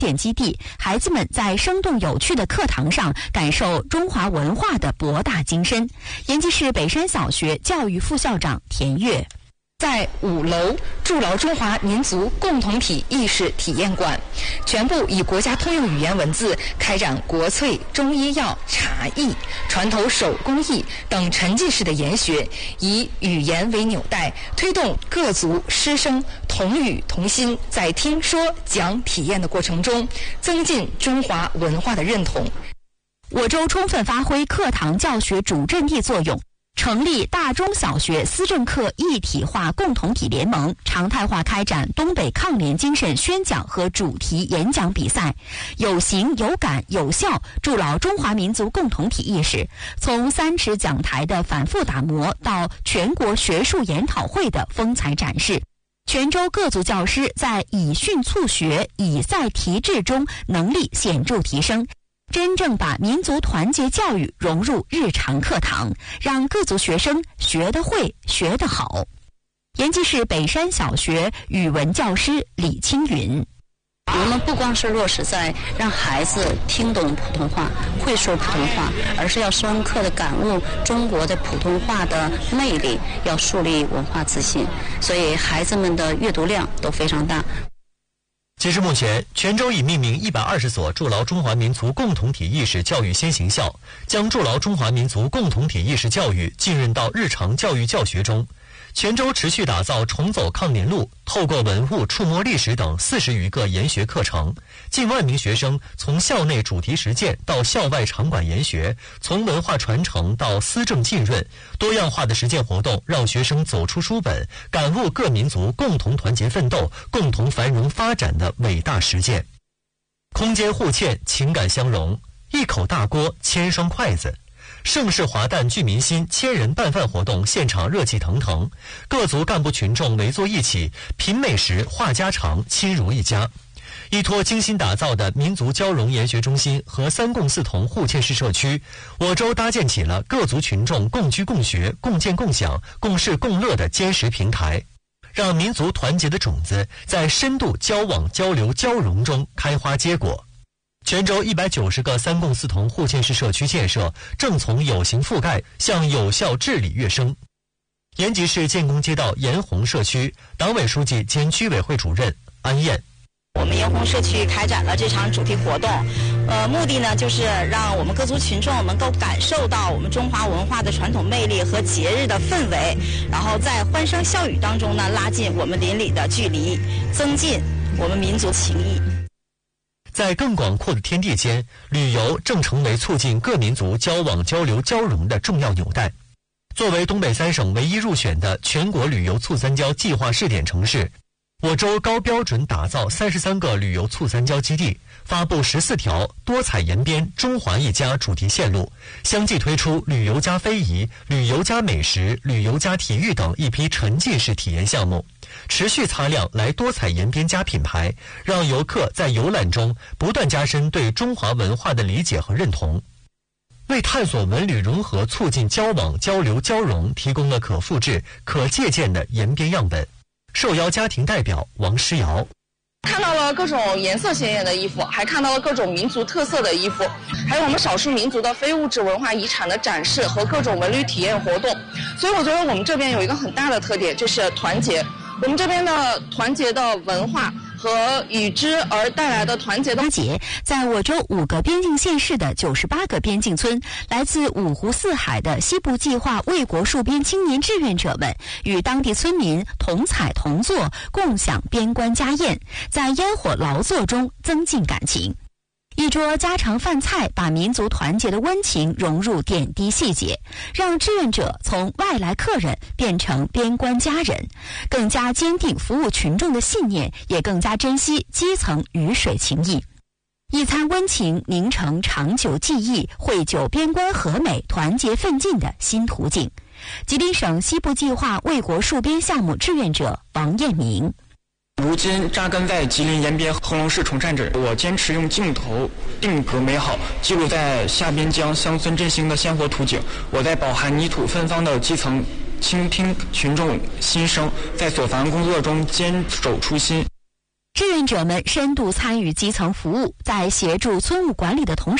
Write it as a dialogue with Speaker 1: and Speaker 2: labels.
Speaker 1: 点基地，孩子们在生动有趣的课堂上感受中华文化的博大精深。延吉市北山小学教育副校长田悦。
Speaker 2: 在5楼筑牢中华民族共同体意识体验馆，全部以国家通用语言文字开展国粹、中医药、茶艺、船头手工艺等沉浸式的研学，以语言为纽带，推动各族师生同语同心，在听说讲体验的过程中，增进中华文化的认同。
Speaker 1: 我州充分发挥课堂教学主阵地作用，成立大中小学思政课一体化共同体联盟，常态化开展东北抗联精神宣讲和主题演讲比赛，有形有感有效筑牢中华民族共同体意识。从3尺讲台的反复打磨到全国学术研讨会的风采展示，全州各族教师在以训促学、以赛提质中能力显著提升，真正把民族团结教育融入日常课堂，让各族学生学得会、学得好。延吉市北山小学语文教师李青云。
Speaker 3: 我们不光是落实在让孩子听懂普通话、会说普通话，而是要深刻地感悟中国的普通话的魅力，要树立文化自信，所以孩子们的阅读量都非常大。
Speaker 4: 截至目前，全州已命名120所筑牢中华民族共同体意识教育先行校，将筑牢中华民族共同体意识教育浸润到日常教育教学中。全州持续打造重走抗联路，透过文物触摸历史等40余个研学课程，近万名学生从校内主题实践到校外场馆研学，从文化传承到思政浸润，多样化的实践活动让学生走出书本，感悟各民族共同团结奋斗、共同繁荣发展的伟大实践。空间互嵌，情感相融，一口大锅，千双筷子。盛世华诞聚民心，1000人拌饭活动现场热气腾腾，各族干部群众围坐一起，品美食、话家常，亲如一家。依托精心打造的民族交融研学中心和3共4同互嵌式社区，我州搭建起了各族群众共居共学、共建共享、共事共乐的坚实平台，让民族团结的种子在深度交往、交流、交融中开花结果。全州190个3共4同互嵌式社区建设正从有形覆盖向有效治理跃升。延吉市建功街道延红社区党委书记兼居委会主任安燕。
Speaker 5: 我们延红社区开展了这场主题活动，目的呢就是让我们各族群众能够感受到我们中华文化的传统魅力和节日的氛围，然后在欢声笑语当中呢拉近我们邻里的距离，增进我们民族情谊。
Speaker 4: 在更广阔的天地间，旅游正成为促进各民族交往、交流、交融的重要纽带。作为东北3省唯一入选的全国旅游促三交计划试点城市，我州高标准打造33个旅游促三交基地，发布14条多彩延边中华一家主题线路，相继推出旅游加非遗、旅游加美食、旅游加体育等一批沉浸式体验项目，持续擦亮来多彩延边加品牌，让游客在游览中不断加深对中华文化的理解和认同，为探索文旅融合、促进交往、交流、交融提供了可复制、可借鉴的延边样本。受邀家庭代表王诗瑶。
Speaker 6: 看到了各种颜色鲜艳的衣服，还看到了各种民族特色的衣服，还有我们少数民族的非物质文化遗产的展示和各种文旅体验活动。所以我觉得我们这边有一个很大的特点，就是团结。我们这边的团结的文化和与之而带来的团结的
Speaker 1: 节，在我州5个边境县市的98个边境村，来自5湖4海的西部计划卫国戍边青年志愿者们与当地村民同采同坐，共享边关家宴，在烟火劳作中增进感情。一桌家常饭菜把民族团结的温情融入点滴细节，让志愿者从外来客人变成边关家人，更加坚定服务群众的信念，也更加珍惜基层鱼水情谊。一餐温情凝成长久记忆，绘就边关和美、团结奋进的新途径。吉林省西部计划卫国戍边项目志愿者王艳明。
Speaker 7: 如今扎根在吉林延边贺龙市崇善镇，我坚持用镜头定格美好，记录在下边疆乡村振兴的鲜活图景。我在饱含泥土芬芳的基层倾听群众心声，在所烦工作中坚守初心。
Speaker 1: 志愿者们深度参与基层服务，在协助村务管理的同时，